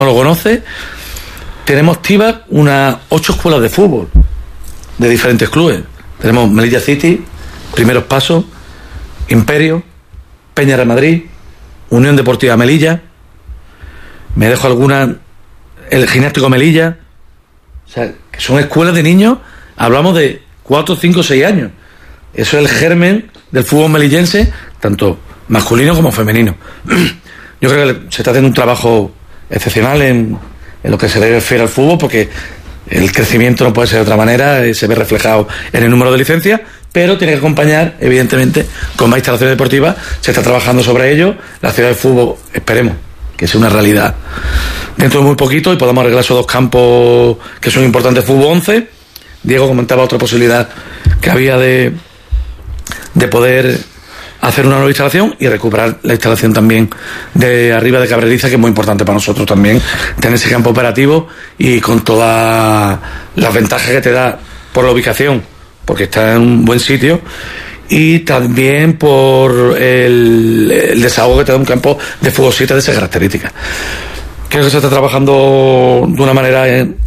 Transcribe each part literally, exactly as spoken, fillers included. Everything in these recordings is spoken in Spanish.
no lo conoce, tenemos activas unas ocho escuelas de fútbol de diferentes clubes. Tenemos Melilla City, Primeros Pasos, Imperio, Peña Real Madrid, Unión Deportiva Melilla, me dejo algunas, el Gimnástico Melilla, o sea, que son escuelas de niños, hablamos de cuatro, cinco, seis años. Eso es el germen del fútbol melillense, tanto masculino como femenino. Yo creo que se está haciendo un trabajo excepcional en, en lo que se refiere al fútbol, porque el crecimiento no puede ser de otra manera, se ve reflejado en el número de licencias, pero tiene que acompañar, evidentemente, con más instalaciones deportivas. Se está trabajando sobre ello. La ciudad de fútbol, esperemos que sea una realidad dentro de muy poquito y podamos arreglar esos dos campos que son importantes. Fútbol once. Diego comentaba otra posibilidad que había de, de poder hacer una nueva instalación y recuperar la instalación también de arriba de Cabreriza, que es muy importante para nosotros también tener ese campo operativo y con todas las ventajas que te da por la ubicación, porque está en un buen sitio, y también por el, el desahogo que te da un campo de fútbol siete de esas características. Creo que se está trabajando de una manera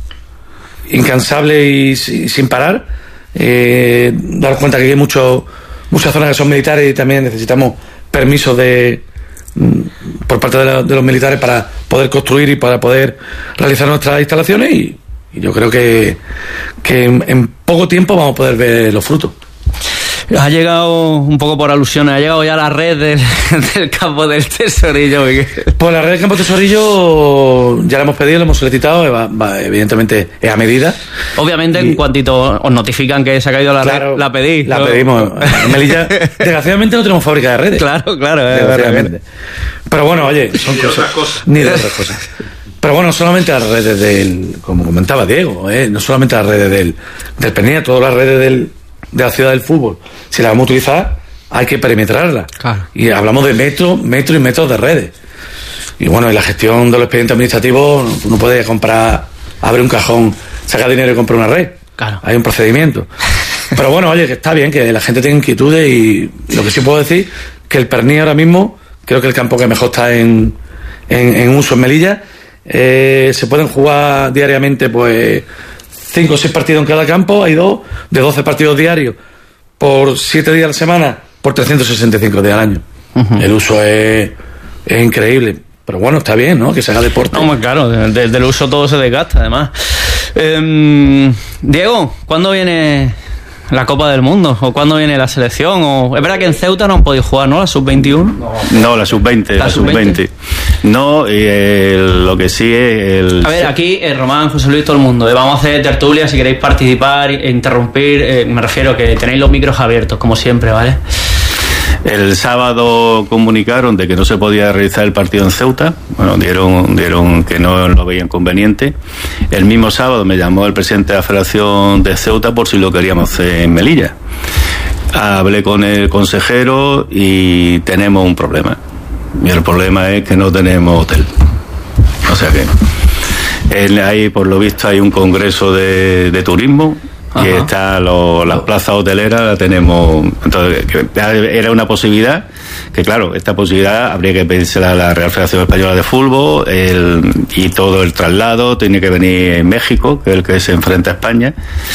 incansable y, y sin parar. Eh, dar cuenta que hay mucho, muchas zonas que son militares y también necesitamos permisos de por parte de, la, de los militares para poder construir y para poder realizar nuestras instalaciones, y, y yo creo que, que en, en poco tiempo vamos a poder ver los frutos. Ha llegado, un poco por alusiones, ha llegado ya la red del, del campo del Tesorillo. Pues la red del campo del Tesorillo ya la hemos pedido, la hemos solicitado, va, va, evidentemente es a medida. Obviamente, y, en cuantito os notifican que se ha caído la claro, red, la pedís. La ¿no? pedimos. En Melilla, desgraciadamente no tenemos fábrica de redes. Claro, claro. Desgraciadamente. Pero bueno, oye, son ni cosas, de otras cosas. Ni de otras cosas. Pero bueno, solamente las redes del, como comentaba Diego, ¿eh? no solamente las redes del, del Pernía, todas las redes del de la ciudad del fútbol, si la vamos a utilizar hay que perimetrarla, claro. Y hablamos de metro, metro y metros de redes, y bueno, en la gestión de los expedientes administrativos no puede comprar, abre un cajón, saca dinero y compra una red, claro. Hay un procedimiento. Pero bueno, oye, que está bien, que la gente tenga inquietudes, y lo que sí puedo decir que el Pernía ahora mismo creo que el campo que mejor está en, en, en uso en Melilla. Eh, se pueden jugar diariamente pues cinco o seis partidos en cada campo, hay dos, de doce partidos diarios, por siete días a la semana, por trescientos sesenta y cinco días al año. Uh-huh. El uso es, es increíble, pero bueno, está bien, ¿no? Que se haga deporte. No, claro, desde el uso todo se desgasta, además. Eh, Diego, ¿cuándo viene la Copa del Mundo? ¿O cuándo viene la selección? ¿O es verdad que en Ceuta no han podido jugar, ¿no? La sub veintiuno. No, no la sub veinte. La, la sub veinte. No, y el, lo que sí es el... A ver, aquí eh, Román, José Luis, todo el mundo. Eh, vamos a hacer tertulia, si queréis participar e interrumpir. Eh, me refiero que tenéis los micros abiertos, como siempre, ¿vale? El sábado comunicaron de que no se podía realizar el partido en Ceuta. Bueno, dieron, dieron que no lo veían conveniente. El mismo sábado me llamó el presidente de la Federación de Ceuta por si lo queríamos hacer en Melilla. Hablé con el consejero y tenemos un problema. Y el problema es que no tenemos hotel. O sea que en, ahí, por lo visto, hay un congreso de, de turismo. Ajá. Y está lo, las plazas hoteleras la tenemos. Entonces, era una posibilidad que, claro, esta posibilidad habría que pedírsela a la Real Federación Española de Fútbol, el, y todo el traslado tiene que venir en México, que es el que se enfrenta a España,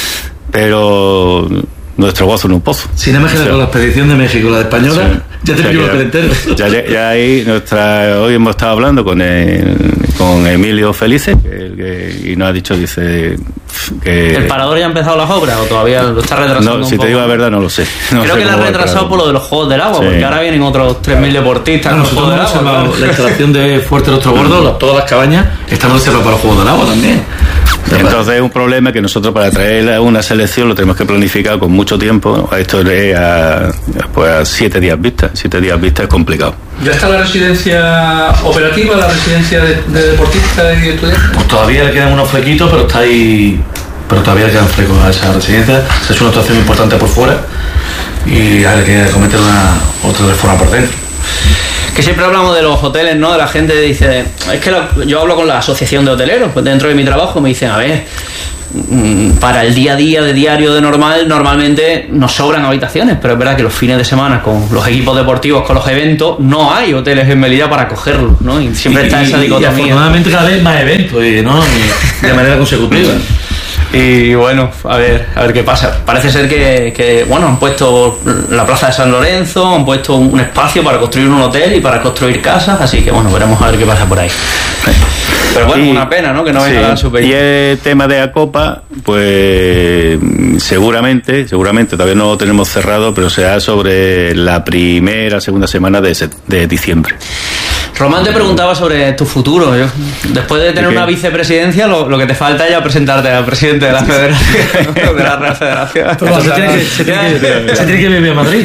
pero nuestro gozo en un pozo. Sin imaginar, o sea, con la expedición de México, la de Española, sí. Ya te pillo el entero. Ya, ya, ya ahí nuestra, hoy hemos estado hablando con el, con Emilio Felice, que, que, y nos ha dicho, dice que... ¿El parador ya ha empezado las obras o todavía lo está retrasando? No, un si poco? Te digo la verdad, no lo sé. No Creo sé que la ha retrasado por lo de los Juegos del Agua, sí. Porque ahora vienen otros tres mil deportistas. Claro, nosotros hemos reservado la instalación de Fuerte Rostro Gordo, todas las cabañas están reservadas para los Juegos del Agua también. Entonces es un problema que nosotros para traer una selección lo tenemos que planificar con mucho tiempo. Esto es a, pues a siete días vista. Siete días vista es complicado. ¿Ya está la residencia operativa, la residencia de, de deportistas y estudiantes? Pues todavía le quedan unos flequitos, pero está ahí, pero todavía le quedan flecos a esa residencia. Se ha hecho una actuación importante por fuera y hay que cometer una otra reforma por dentro. Que siempre hablamos de los hoteles, ¿no? De la gente dice, es que la, yo hablo con la asociación de hoteleros, pues dentro de mi trabajo me dicen, a ver, para el día a día de diario de normal, normalmente nos sobran habitaciones, pero es verdad que los fines de semana con los equipos deportivos, con los eventos, no hay hoteles en Melilla para cogerlos, ¿no? Y siempre y, está esa dicotomía. Y afortunadamente cada vez más eventos, y, ¿no? Y de manera consecutiva. Y bueno, a ver, a ver qué pasa. Parece ser que, que, bueno, han puesto la plaza de San Lorenzo, han puesto un espacio para construir un hotel y para construir casas, así que bueno, veremos a ver qué pasa por ahí. Pero bueno, y, una pena, ¿no? Que no venga sí, la superior. Y el tema de la Copa, pues seguramente, seguramente todavía no lo tenemos cerrado, pero será sobre la primera, segunda semana de, de diciembre. Román te preguntaba sobre tu futuro. Yo, después de tener ¿De una vicepresidencia, lo, lo que te falta es ya presentarte al presidente de la Federación, de la Real Federación. Entonces, se, tiene que, se, tiene que, se tiene que vivir a Madrid.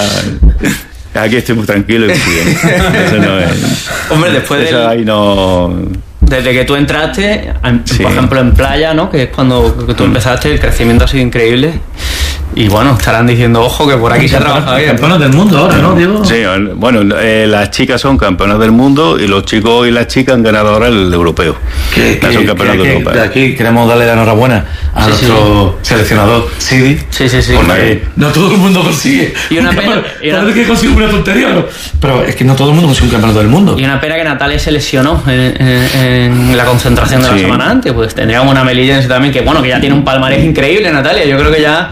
No, aquí estoy muy tranquilo y muy bien. Eso no es. Hombre, después de. Eso ahí no. Desde que tú entraste, Sí. por ejemplo en Playa, ¿no? Que es cuando que tú empezaste, el crecimiento ha sido increíble. Y bueno, estarán diciendo, ojo, que por aquí se trabaja bien. Campeonas del mundo ahora, ¿no, Diego? Sí, bueno, eh, las chicas son campeonas del mundo y los chicos y las chicas han ganado ahora el europeo. Que, que, son campeonas que, de que Europa. De aquí queremos darle la enhorabuena a sí, nuestro sí. seleccionador, Sidi. Sí, sí, sí. Porque no todo el mundo consigue. Y una pena. Y una... Parece que consigue una tontería, ¿no? Pero es que no todo el mundo consigue un campeonato del mundo. Y una pena que Natalia se lesionó en, en, en la concentración de la sí. semana antes. Pues tendríamos una melillense también que, bueno, que ya tiene un palmarés increíble, Natalia. Yo creo que ya.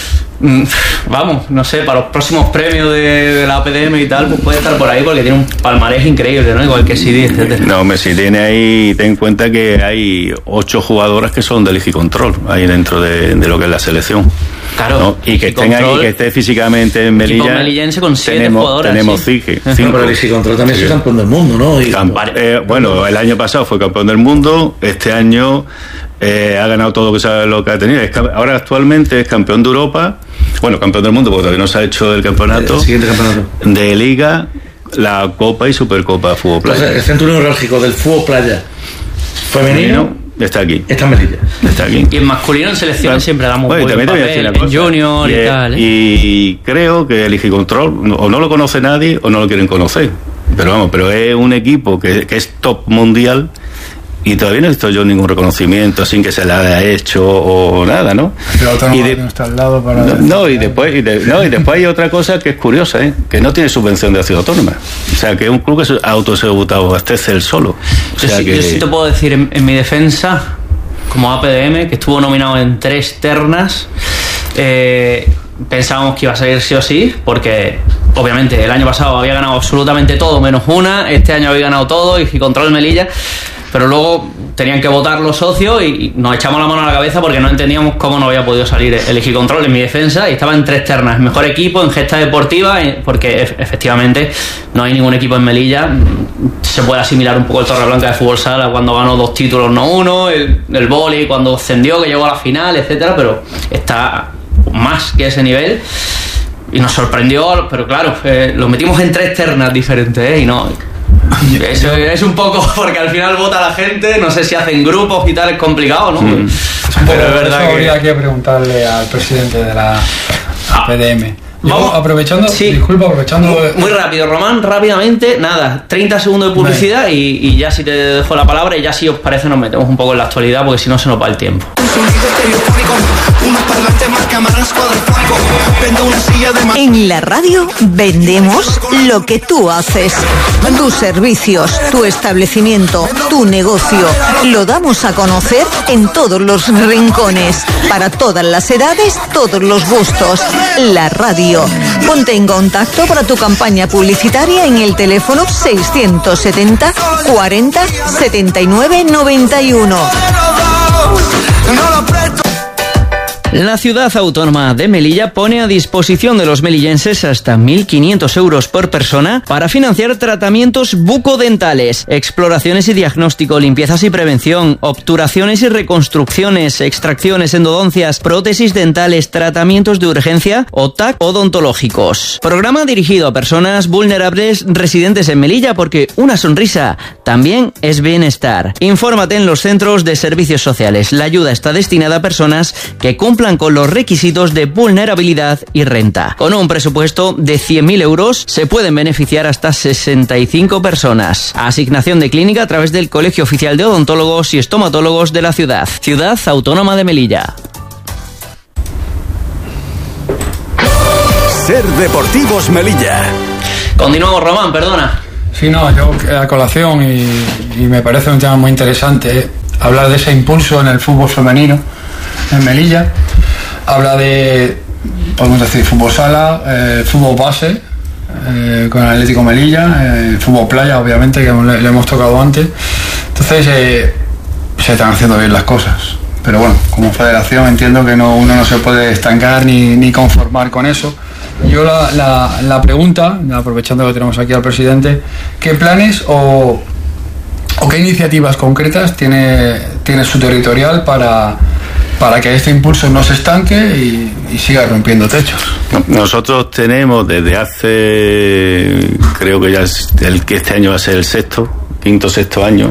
Vamos, no sé, para los próximos premios de, de la A P D M y tal, pues puede estar por ahí porque tiene un palmarés increíble, ¿no? Igual que Sidi, etcétera. No, hombre, si tiene ahí, ten en cuenta que hay ocho jugadoras que son del Control ahí dentro de, de lo que es la selección. Claro. ¿No? Y que estén ahí, que esté físicamente en Melilla. Melillense con siete tenemos, jugadoras. Tenemos sí. cinco. Pero el Control también sí. es campeón del mundo, ¿no? Y... Camp- eh, bueno, el año pasado fue campeón del mundo, este año eh, ha ganado todo lo que, sabe, lo que ha tenido. Es, ahora actualmente es campeón de Europa. Bueno, campeón del mundo, porque todavía no se ha hecho el campeonato. El siguiente campeonato. De Liga, la Copa y Supercopa de Fútbol Playa. Entonces, el centro neurálgico del fútbol playa femenino está aquí. Está en Melilla. Está aquí. Y en masculino en selecciones claro. siempre damos bueno, buen papel, en junior y, y tal. ¿eh? Y creo que el Control o no lo conoce nadie o no lo quieren conocer. Pero vamos, pero es un equipo que, que es top mundial. Y todavía no he visto yo ningún reconocimiento sin que se le haya hecho o nada, ¿no? Pero y de, no está al lado para... No, no y después y de, no, y después hay otra cosa que es curiosa, ¿eh? Que no tiene subvención de la ciudad autónoma. O sea, que es un club que se autoabastece él solo. O sea, yo, sí, que... yo sí te puedo decir en, en mi defensa, como A P D M, que estuvo nominado en tres ternas, eh, pensábamos que iba a salir sí o sí, porque obviamente el año pasado había ganado absolutamente todo menos una, este año había ganado todo y Control Melilla. Pero luego tenían que votar los socios y nos echamos la mano a la cabeza porque no entendíamos cómo no había podido salir el Control en mi defensa y estaba en tres ternas, mejor equipo en gesta deportiva, porque efectivamente no hay ningún equipo en Melilla. Se puede asimilar un poco el Torreblanca de fútbol sala cuando ganó dos títulos, no uno, el, el vóley cuando ascendió, que llegó a la final, etcétera, pero está más que ese nivel. Y nos sorprendió, pero claro, eh, lo metimos en tres ternas diferentes, ¿eh? Y no... Eso es un poco porque al final vota la gente, no sé si hacen grupos y tal, es complicado, ¿no? Mm. Pero es verdad que habría que preguntarle al presidente de la A P D M. Yo, Vamos, aprovechando, sí. disculpa, aprovechando... Muy, muy rápido, Román, rápidamente, nada, treinta segundos de publicidad y, y ya si te dejo la palabra y ya si os parece nos metemos un poco en la actualidad porque si no se nos va el tiempo. En la radio vendemos lo que tú haces. Tus servicios, tu establecimiento, tu negocio. Lo damos a conocer en todos los rincones. Para todas las edades, todos los gustos. La radio. Ponte en contacto para tu campaña publicitaria en el teléfono seiscientos setenta cuarenta setenta y nueve noventa y uno. La ciudad autónoma de Melilla pone a disposición de los melillenses hasta mil quinientos euros por persona para financiar tratamientos bucodentales, exploraciones y diagnóstico, limpiezas y prevención, obturaciones y reconstrucciones, extracciones, endodoncias, prótesis dentales, tratamientos de urgencia o T A C odontológicos. Programa dirigido a personas vulnerables residentes en Melilla porque una sonrisa también es bienestar. Infórmate en los centros de servicios sociales. La ayuda está destinada a personas que cumplen cumplan con los requisitos de vulnerabilidad y renta. Con un presupuesto de cien mil euros se pueden beneficiar hasta sesenta y cinco personas. Asignación de clínica a través del Colegio Oficial de Odontólogos y Estomatólogos de la ciudad. Ciudad Autónoma de Melilla. Ser Deportivos Melilla. Continuamos, Román, perdona. Sí, no, yo a colación y, y me parece un tema muy interesante, ¿eh? Hablar de ese impulso en el fútbol femenino en Melilla. Habla de, podemos decir, fútbol sala, eh, fútbol base, eh, con el Atlético Melilla, eh, fútbol playa, obviamente, que le, le hemos tocado antes. Entonces, eh, se están haciendo bien las cosas. Pero bueno, como federación entiendo que no, uno no se puede estancar ni, ni conformar con eso. Yo la, la, la pregunta, aprovechando que tenemos aquí al presidente, ¿qué planes o, o qué iniciativas concretas tiene, tiene su territorial para, para que este impulso no se estanque y, y siga rompiendo techos? Nosotros tenemos desde hace, creo que ya es el que este año va a ser el sexto, quinto sexto año,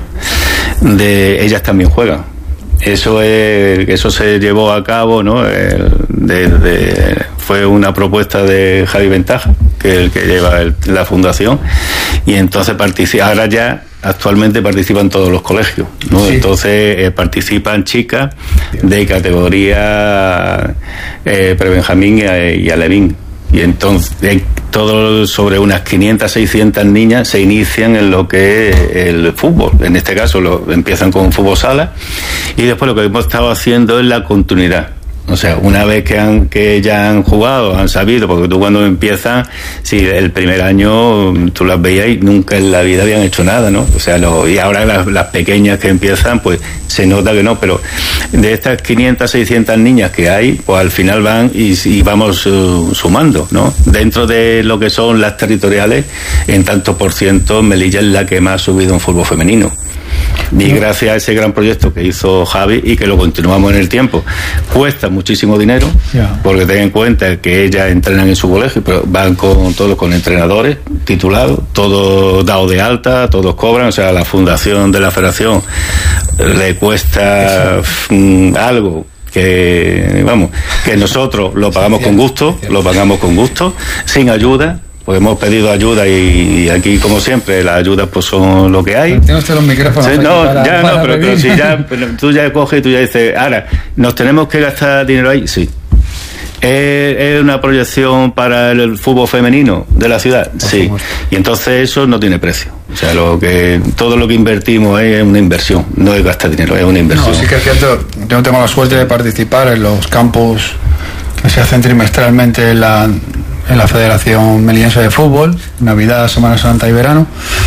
de ellas también juegan. Eso es, eso se llevó a cabo, ¿no? El, de, de, fue una propuesta de Javi Ventaja, que es el que lleva el, la fundación, y entonces participa, ahora ya actualmente participan todos los colegios, ¿no? Sí. Entonces eh, participan chicas de categoría eh, prebenjamín y, y alevín. Y entonces eh, todo sobre unas quinientas, seiscientas niñas se inician en lo que es el fútbol. En este caso lo empiezan con fútbol sala y después lo que hemos estado haciendo es la continuidad. O sea, una vez que han que ya han jugado, han sabido, porque tú cuando empiezas, si el primer año tú las veías y nunca en la vida habían hecho nada, ¿no? O sea, lo, y ahora las, las pequeñas que empiezan, pues se nota que no, pero de estas quinientas, seiscientas niñas que hay, pues al final van y, y vamos uh, sumando, ¿no? Dentro de lo que son las territoriales, en tanto por ciento, Melilla es la que más ha subido en fútbol femenino. Y gracias a ese gran proyecto que hizo Javi y que lo continuamos en el tiempo. Cuesta muchísimo dinero, yeah. porque ten en cuenta que ellas entrenan en su colegio, pero van con todos con entrenadores titulados, todos dados de alta, todos cobran. O sea, la fundación de la federación le cuesta mm, algo que, vamos, que nosotros lo pagamos con gusto, lo pagamos con gusto, sin ayuda. Pues hemos pedido ayuda y, y aquí, como siempre, las ayudas pues son lo que hay. Tiene usted los micrófonos. Sí, no, para, ya para no, pero, pero si ya, pero tú ya coges y tú ya dices, ahora, ¿nos tenemos que gastar dinero ahí? Sí. ¿Es, es una proyección para el fútbol femenino de la ciudad? Por sí. Supuesto. Y entonces eso no tiene precio. O sea, lo que todo lo que invertimos es una inversión, no es gastar dinero, es una inversión. No, sí que es cierto, yo no tengo la suerte de participar en los campus que se hacen trimestralmente en la... en la Federación Melillense de Fútbol, Navidad, Semana Santa y verano.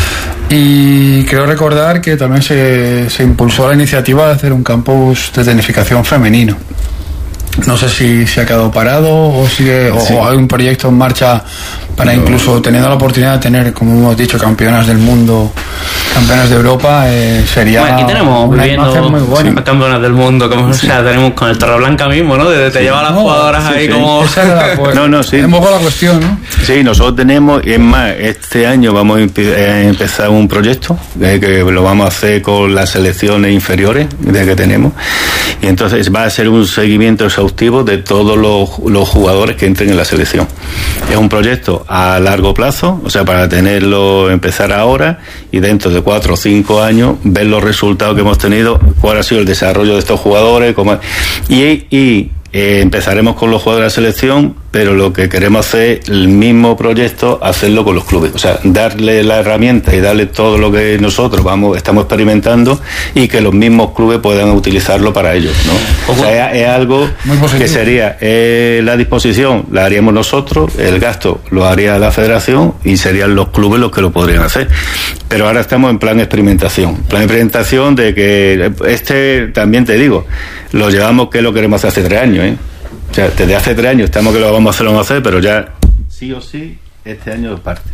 Y creo recordar que también se, se impulsó la iniciativa de hacer un campus de tecnificación femenino. No sé si se ha quedado parado o sigue o, sí. o hay un proyecto en marcha para no. incluso teniendo la oportunidad de tener, como hemos dicho, campeonas del mundo, campeonas de Europa, eh, sería bueno, aquí tenemos una viviendo, imagen muy buena. Sí, campeonas del mundo, como sí. o sea, tenemos con el Torreblanca mismo, ¿no? De, te sí. lleva a las no, jugadoras sí, ahí sí. como... Esa era la, pues, no, no, sí. Hemos la cuestión, ¿no? Sí, nosotros tenemos, y es más, este año vamos a empezar un proyecto eh, que lo vamos a hacer con las selecciones inferiores de que tenemos, y entonces va a ser un seguimiento exhaustivo de todos los, los jugadores que entren en la selección. Es un proyecto a largo plazo, o sea, para tenerlo, empezar ahora y dentro de cuatro o cinco años ver los resultados que hemos tenido, cuál ha sido el desarrollo de estos jugadores, cómo, y, y eh, empezaremos con los jugadores de la selección, pero lo que queremos hacer, el mismo proyecto, hacerlo con los clubes, o sea, darle la herramienta y darle todo lo que nosotros vamos estamos experimentando y que los mismos clubes puedan utilizarlo para ellos, ¿no? O sea, es, es algo que sería eh, la disposición la haríamos nosotros, el gasto lo haría la federación y serían los clubes los que lo podrían hacer. Pero ahora estamos en plan experimentación, plan experimentación de que este, también te digo, lo llevamos que lo queremos hacer hace tres años, ¿eh? O sea, desde hace tres años estamos que lo vamos a hacer, lo vamos a hacer, pero ya sí o sí este año es parte.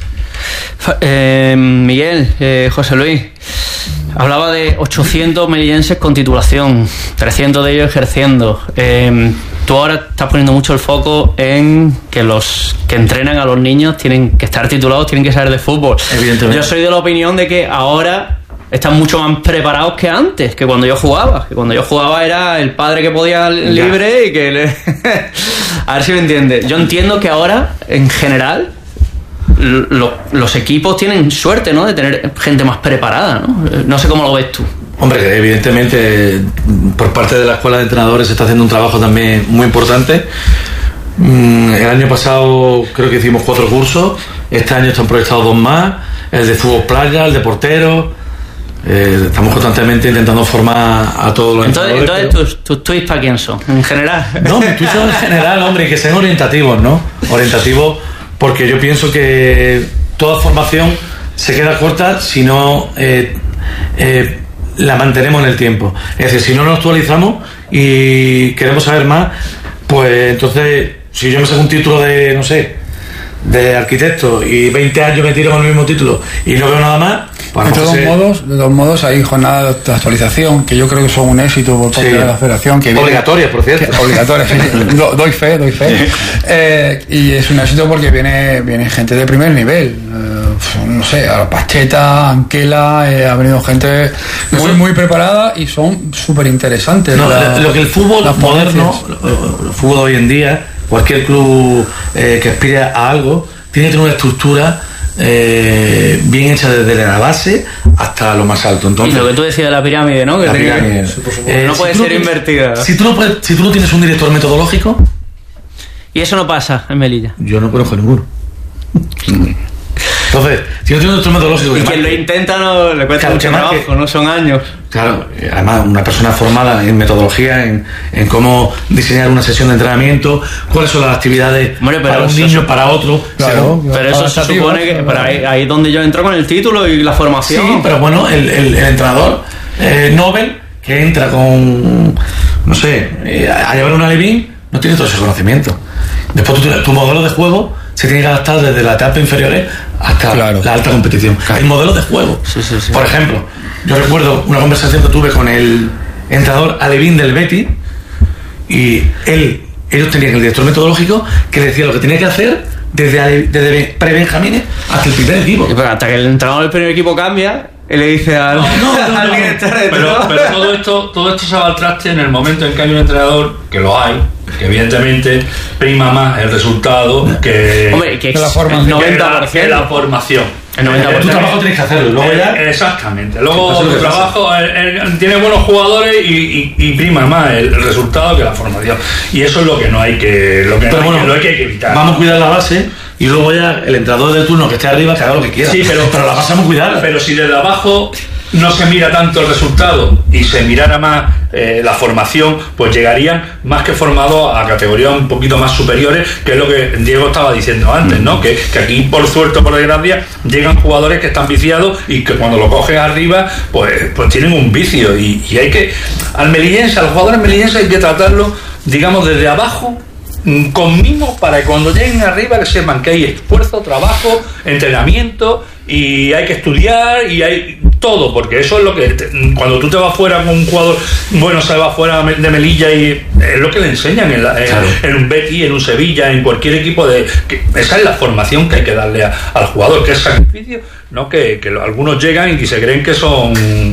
Eh, Miguel, eh, José Luis, hablaba de ochocientos melillenses con titulación, trescientos de ellos ejerciendo. Eh, tú ahora estás poniendo mucho el foco en que los que entrenan a los niños tienen que estar titulados, tienen que saber de fútbol. Evidentemente. Yo soy de la opinión de que ahora están mucho más preparados que antes, que cuando yo jugaba. Que cuando yo jugaba era el padre que podía libre ya. Y que le... A ver si me entiendes. Yo entiendo que ahora, en general, lo, los equipos tienen suerte, ¿no? De tener gente más preparada, ¿no? No sé cómo lo ves tú. Hombre, evidentemente por parte de la escuela de entrenadores se está haciendo un trabajo también muy importante. El año pasado creo que hicimos cuatro cursos, este año están proyectados dos más, el de fútbol playa, el de portero. Eh, estamos constantemente intentando formar a todos los entonces, entrenadores. Entonces, pero... ¿tus, tus tweets para quién son? ¿En general? No, mis tweets son en general, hombre, que sean orientativos, ¿no? Orientativos, porque yo pienso que toda formación se queda corta si no eh, eh, la mantenemos en el tiempo. Es decir, si no nos actualizamos y queremos saber más, pues entonces, si yo me saco un título de, no sé, de arquitecto y veinte años me tiro con el mismo título y no veo nada más, pues de todos se... modos, de todos modos hay jornadas de actualización que yo creo que son un éxito por parte sí. de la federación, que obligatorias, por cierto, que, obligatorias, sí. Do, doy fe, doy fe, eh, y es un éxito porque viene viene gente de primer nivel, eh, no sé, a la Pacheta, Anquela, eh, ha venido gente muy muy preparada y son súper interesantes. No, la, lo que el fútbol moderno, el fútbol hoy en día, cualquier club eh, que aspire a algo tiene que tener una estructura eh, bien hecha desde la base hasta lo más alto. Entonces, y lo que tú decías de la pirámide, ¿no? Que la tenía, pirámide. Eh, no puede si ser no, invertida. Si tú, no puedes, si tú no tienes un director metodológico... Y eso no pasa en Melilla. Yo no conozco ninguno. Entonces, si no tienes un director metodológico... Y quien lo intenta no le cuesta claro, mucho trabajo, que, no son años. Claro, además una persona formada en metodología, en, en cómo diseñar una sesión de entrenamiento, cuáles son las actividades Hombre, para un niño, se... para otro. Claro, claro, pero eso se supone que pero ahí, ahí es donde yo entro con el título y la formación. Sí, pero bueno, el, el, el entrenador eh, Nobel que entra con, no sé, eh, a llevar un alevín, no tiene todo ese conocimiento. Después tu, tu modelo de juego se tiene que adaptar desde la etapa inferiores hasta claro. la alta competición. Claro. El modelo de juego. Sí, sí, sí. Por ejemplo, yo recuerdo una conversación que tuve con el entrenador alevín del Betis y él, ellos tenían el director metodológico que le decía lo que tenía que hacer desde, desde pre-benjamines hasta el primer equipo. Pero hasta que el entrenador del primer equipo cambia, él le dice al, no, no, no, al no, director no. Pero, pero todo esto todo esto se va al traste en el momento en que hay un entrenador, que lo hay, que evidentemente prima más el resultado que, Hombre, que que la formación. noventa por ciento que la formación. El noventa por ciento. Tu trabajo tienes que hacerlo. Luego eh, ya... Exactamente. Luego tu trabajo eh, eh, tiene buenos jugadores y, y, y prima más el, el resultado que la formación. Y eso es lo que no hay que, lo que, no bueno, hay, que, lo que hay que evitar. Vamos a cuidar la base y luego ya el entrenador del turno que esté arriba que haga lo que quiera. Sí, pero, pero la base vamos a cuidarla. Pero si desde abajo no se mira tanto el resultado y se mirara más eh, la formación, pues llegarían más que formados a categorías un poquito más superiores, que es lo que Diego estaba diciendo antes, ¿no? Que, que aquí, por suerte o por desgracia, llegan jugadores que están viciados y que cuando lo cogen arriba, pues, pues tienen un vicio. Y, y hay que, al melillense, al jugador melillense hay que tratarlo, digamos, desde abajo, con mimo, para que cuando lleguen arriba que sepan que hay esfuerzo, trabajo, entrenamiento, y hay que estudiar y hay todo, porque eso es lo que te, cuando tú te vas fuera con un jugador bueno, se va fuera de Melilla y es lo que le enseñan en, la, en, claro. en un Betis, en un Sevilla, en cualquier equipo de que esa es la formación que hay que darle a, al jugador, que es sacrificio, no que, que algunos llegan y se creen que son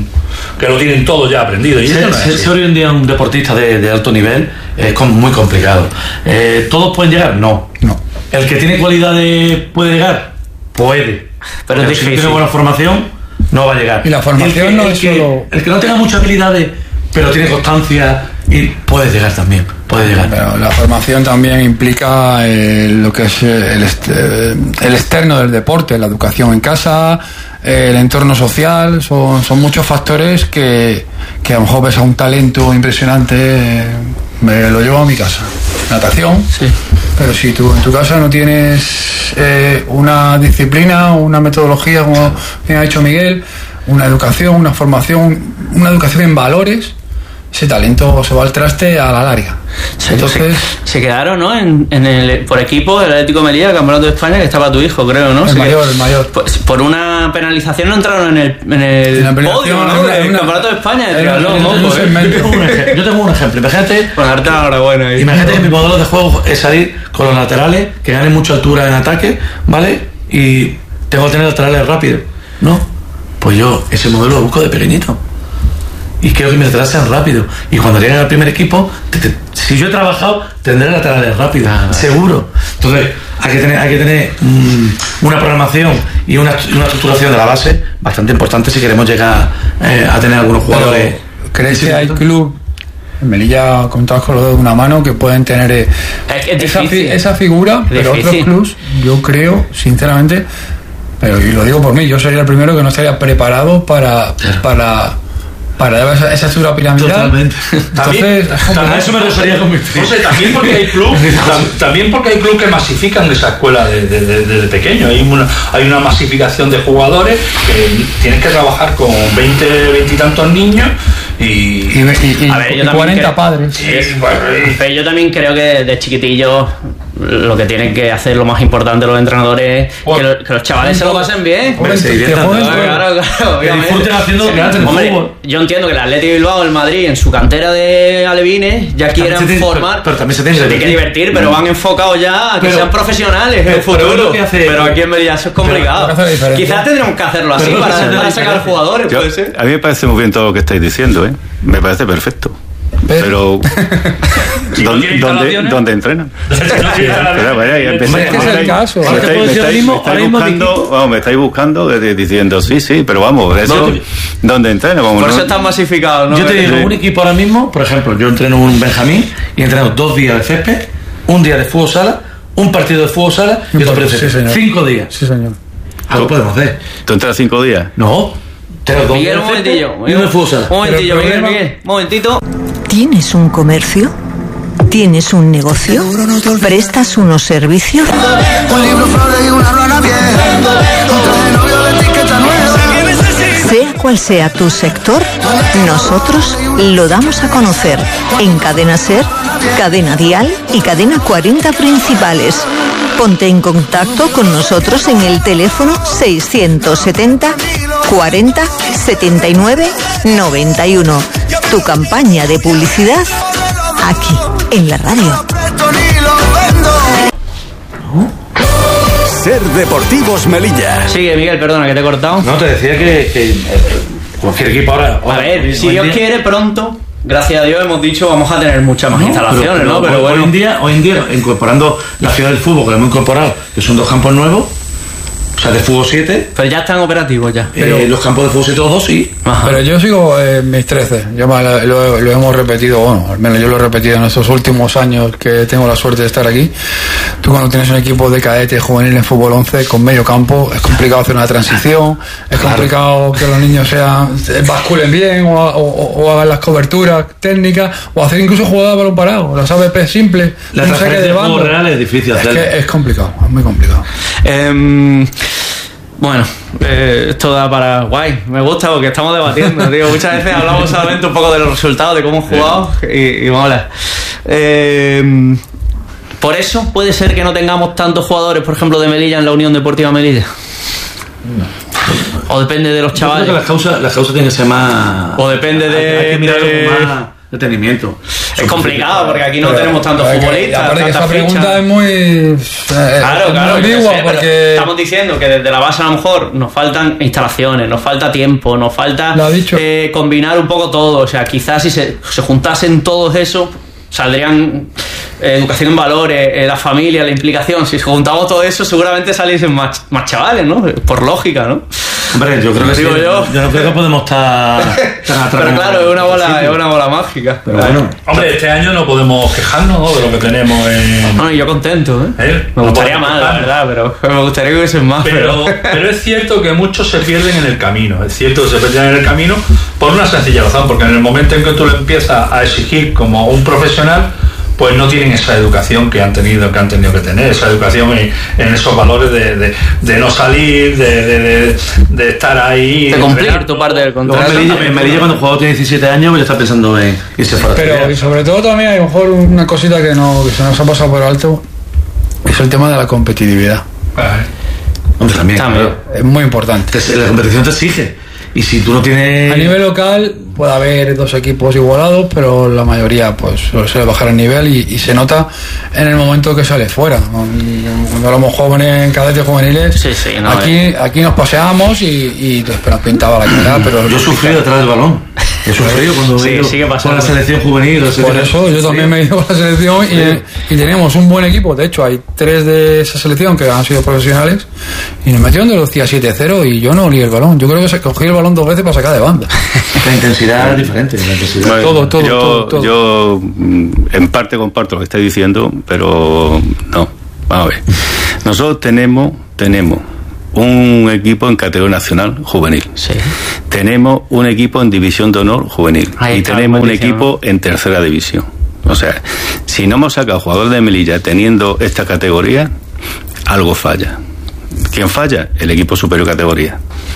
que lo tienen todo ya aprendido y ser, no ser, ser hoy en día un deportista de, de alto nivel es muy complicado. Eh, ¿todos pueden llegar? No, no. ¿El que tiene cualidades puede llegar? Puede. Pero si tiene buena formación, no va a llegar. Y la formación el que, no el es que, solo... El que no tenga muchas habilidades, pero tiene constancia, y puede llegar también, puede llegar. Pero la formación también implica eh, lo que es el, este, el externo del deporte, la educación en casa, eh, el entorno social, son, son muchos factores que, que a lo mejor ves a un talento impresionante, eh, me lo llevo a mi casa. Natación, sí. Pero si tú en tu casa no tienes eh, una disciplina, una metodología como bien ha dicho Miguel, una educación, una formación, una educación en valores, ese talento se va al traste a la larga. Se, Entonces se, se quedaron, ¿no? En, en el, por equipo el Atlético de Melilla, el Campeonato de España, que estaba tu hijo, creo, ¿no? El se mayor, que, el mayor. Pues, por una penalización no entraron en el, en el en podio, ¿no? Una, el una, Campeonato de España. De era, triatlón, era, ojo, era, ¿eh? Yo tengo un ejemplo. Imagínate, pues darte la enhorabuena ahí. Imagínate que mi modelo de juego es salir con los laterales, que ganen mucha altura en ataque, ¿vale? Y tengo que tener laterales rápidos, ¿no? Pues yo ese modelo lo busco de pequeñito. Y quiero que mis laterales sean rápidos. Y cuando lleguen al primer equipo, te, te, si yo he trabajado, tendré laterales rápidos, ah, seguro. Entonces, hay que tener, hay que tener mmm, una programación y una, una estructuración de la base bastante importante si queremos llegar eh, a tener algunos jugadores. Pero, ¿crees que hay club en Melilla, contados con los dedos de una mano, que pueden tener eh, es que es esa, fi, esa figura? Es pero difícil. Otros clubs, yo creo, sinceramente, pero y lo digo por mí, yo sería el primero que no estaría preparado para... para para dar esa, esa estructura piramidal. Totalmente. Entonces, también, a eso me refería con mi no sé, también porque hay club también porque hay club que masifican esa escuela desde de, de, de pequeño. Hay una, hay una masificación de jugadores que tienes que trabajar con veinte, veinte y tantos niños y, y, y, y, a ver, yo y cuarenta creo, padres. Sí, bueno, pero yo también creo que de chiquitillos lo que tienen que hacer, lo más importante los entrenadores es que, lo, que los chavales se lo pasen bien. Hombre, se diviertan, claro, claro, claro, obviamente. haciendo Hombre, yo entiendo que el Athletic Bilbao, el Madrid, en su cantera de alevines ya quieran tiene, formar, pero, pero también se tiene que divertir, que divertir pero van enfocados ya a que pero, sean profesionales en el futuro. Pero, hace, pero aquí en Melilla eso es complicado. Quizás tendríamos que hacerlo así para, para sacar jugadores. Yo, puede ser. A mí me parece muy bien todo lo que estáis diciendo, ¿eh? Me parece perfecto. Pero, ¿Y no ¿dónde, ¿dónde, ¿dónde entrenan? Pero vaya, ya empecé. Es que es el caso. Me estáis, me estáis, me estáis buscando, vamos, me estáis buscando diciendo sí, sí, pero vamos, eso, no, ¿dónde entrenan? Vamos, por no, eso están masificados, ¿no? Yo te digo, sí. Un equipo ahora mismo, por ejemplo, yo entreno un Benjamín y entreno dos días de césped, un día de fútbol sala, un partido de fútbol sala y otro de césped. Sí, cinco días. Sí, señor. Algo podemos hacer. ¿Tú entrenas cinco días? No. Dos Miguel, un momentillo. Y uno de fútbol sala. Un momentillo, Miguel, problema... Miguel. Un momentito. ¿Tienes un comercio? ¿Tienes un negocio? ¿Prestas unos servicios? Sea cual sea tu sector, nosotros lo damos a conocer en Cadena Ser, Cadena Dial y Cadena cuarenta Principales. Ponte en contacto con nosotros en el teléfono seiscientos setenta cuarenta setenta y nueve noventa y uno. Tu campaña de publicidad aquí, en la radio. Ser Deportivos Melilla. Sigue, Miguel, perdona que te he cortado. No, te decía que, que eh, cualquier equipo ahora... A ver, hoy, si hoy Dios día, quiere, pronto, gracias a Dios, hemos dicho, vamos a tener muchas más no, instalaciones, pero, pero, ¿no? Pero hoy, bueno. Hoy en día, hoy en día, incorporando la ciudad del fútbol, que lo hemos incorporado, que son dos campos nuevos, o sea, de fútbol siete. Pero ya están operativos ya. Pero, eh, los campos de fútbol siete, todos dos, sí. Ajá. Pero yo sigo en eh, mis trece. Yo lo, lo, lo hemos repetido, bueno, al menos yo lo he repetido en estos últimos años que tengo la suerte de estar aquí. Tú cuando tienes un equipo de cadete juvenil en fútbol once con medio campo, es complicado hacer una transición, es claro. complicado que los niños sean basculen bien o, o, o hagan las coberturas técnicas o hacer incluso jugadas de balón parado, las A B P simples, la un saque de bando. Real es difícil hacer. Es que es complicado, es muy complicado. Eh, Bueno, eh, esto da para guay. Me gusta porque estamos debatiendo, tío. Muchas veces hablamos solamente un poco de los resultados, de cómo hemos jugado y, y mola. Eh, por eso puede ser que no tengamos tantos jugadores, por ejemplo, de Melilla en la Unión Deportiva Melilla. O depende de los chavales. Yo creo que las causas, las causas tienen que ser más. O depende de. Hay, hay que mirarlo de... con más detenimiento. Es complicado porque aquí no pero, tenemos tantos futbolistas. Aparte que esa pregunta es muy. Eh, claro, es claro. Muy ambigua sé, porque... Estamos diciendo que desde la base a lo mejor nos faltan instalaciones, nos falta tiempo, nos falta eh, combinar un poco todo. O sea, quizás si se, se juntasen todos eso, saldrían eh, educación en valores, eh, la familia, la implicación. Si juntamos todo eso, seguramente saliesen más, más chavales, ¿no? Por lógica, ¿no? Hombre, yo creo que sí. Yo. yo no creo que podemos estar tan atrás. Pero claro, es una bola, es una bola mágica. Pero bueno. Hombre, este año no podemos quejarnos, ¿no?, de lo que tenemos en... No, yo contento, ¿eh? ¿Eh? Me gustaría no más, la verdad, pero me gustaría que hubiesen más. Pero, pero... pero es cierto que muchos se pierden en el camino. Es cierto que se pierden en el camino por una sencilla razón, porque en el momento en que tú le empiezas a exigir como un profesional, pues no tienen esa educación que han tenido que han tenido que tener, esa educación en, en esos valores de, de, de no salir, de, de, de, de estar ahí, de cumplir tu parte del contrato. En Melilla, en Melilla cuando el jugador tiene diecisiete años, ya está pensando en irse fuera. Pero y sobre todo también a lo mejor una cosita que, no, que se nos ha pasado por alto es el tema de la competitividad. Hombre, también, también. Claro. Es muy importante. La competición te exige. Y si tú no tienes... A nivel local, puede haber dos equipos igualados, pero la mayoría pues suele bajar el nivel y, y se nota en el momento que sale fuera. Cuando éramos jóvenes, en cadetes juveniles, sí, sí, no, aquí, eh. aquí nos paseábamos y, y nos pintaba la cara, pero yo he sufrido detrás del balón. He sufrido cuando sí, he ido sigue con la selección juvenil. Por eso yo también me he ido con la selección y, y teníamos un buen equipo. De hecho, hay tres de esa selección que han sido profesionales y nos metieron de velocidad siete cero y yo no olí el balón. Yo creo que se cogí el balón dos veces para sacar de banda. La intensidad es diferente. La intensidad. Bueno, todo, todo, yo, todo, todo. Yo en parte comparto lo que estáis diciendo, pero no. Vamos a ver. Nosotros tenemos, tenemos un equipo en categoría nacional juvenil. Sí. Tenemos un equipo en división de honor juvenil. Ahí y está, tenemos un buenísimo. equipo en tercera división. O sea, si no hemos sacado jugadores de Melilla teniendo esta categoría, algo falla. ¿Quién falla? El equipo superior categoría.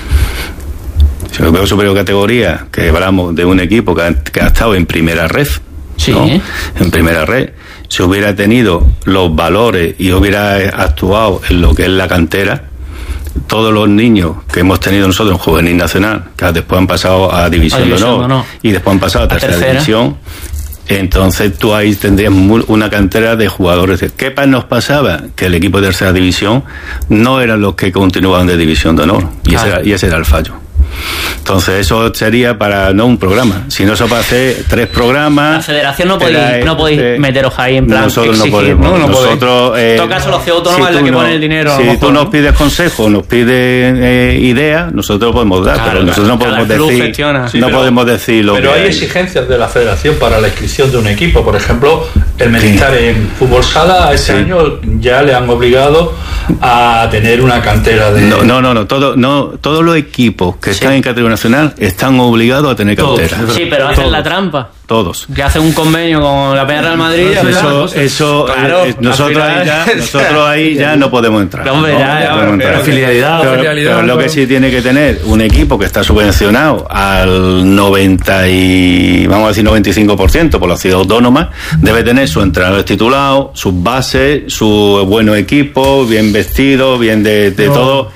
Si el equipo superior categoría, que hablamos de un equipo que ha, que ha estado en primera red, Sí. ¿no? En primera red, si hubiera tenido los valores y hubiera actuado en lo que es la cantera, todos los niños que hemos tenido nosotros en Juvenil Nacional, que después han pasado a División, A división de Honor, de Honor. y después han pasado a Tercera, tercera. División, entonces tú ahí tendrías una cantera de jugadores. ¿Qué nos pasaba? Que el equipo de Tercera División no eran los que continuaban de División de Honor, y, Claro. ese, era, y ese era el fallo. Entonces eso sería para no un programa, sino eso para hacer tres programas. La federación no podéis, Era, no podéis eh, meteros ahí en plan nosotros exigir, no podemos, ¿no? No nosotros podéis. eh, En todo caso la ciudad autónoma si es la tú que no- pone el dinero a lo si mejor, tú nos ¿no? pides consejos, nos pides eh, ideas, nosotros podemos dar, Claro, pero nosotros no claro, podemos el club decir, gestiona. Sí, no pero- podemos decir lo Pero que hay hay. exigencias de la federación para la inscripción de un equipo. Por ejemplo, el militar en fútbol sala este Sí. año ya le han obligado a tener una cantera de... No, no, no, no, todo, no, todos los equipos que Sí. están en categoría nacional están obligados a tener Todos. cantera. Sí, pero hacen Todos. la trampa. Todos. Que hacen un convenio con la Peña Real Madrid. Eso, ¿verdad? eso, Claro, eh, nosotros al ahí final- ya, nosotros ahí ya no podemos entrar. No, hombre, ¿no? ya, No ya, podemos pero- entrar. pero- Filialidad, Pero- filialidad, pero lo claro. que sí tiene que tener un equipo que está subvencionado al noventa y vamos a decir noventa y cinco por ciento por la ciudad autónoma, debe tener sus entrenadores titulados, sus bases, su buenos equipos, bien vestidos, bien de, de No. todo.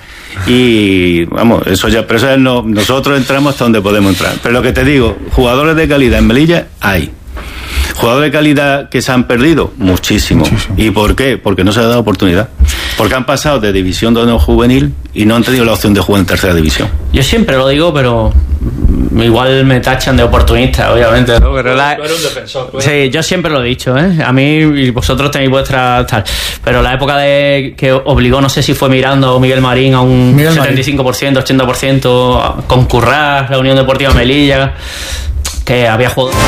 Y vamos, eso ya, pero eso ya no, nosotros entramos hasta donde podemos entrar. Pero lo que te digo, jugadores de calidad en Melilla hay. Jugadores de calidad que se han perdido, muchísimo. Muchísimo. ¿Y por qué? Porque no se ha dado oportunidad. Porque han pasado de división de honor juvenil y no han tenido la opción de jugar en tercera división. Yo siempre lo digo, pero mm, igual me tachan de oportunista, obviamente, ¿no? Pero la- Tú eres un defensor, claro. Sí, yo siempre lo he dicho, ¿eh? A mí, y vosotros tenéis vuestra tal. Pero la época de que obligó, no sé si fue Miranda o Miguel Marín a un Miguel Marín. setenta y cinco por ciento, ochenta por ciento, a concurrar, la Unión Deportiva Melilla, que había jugadores.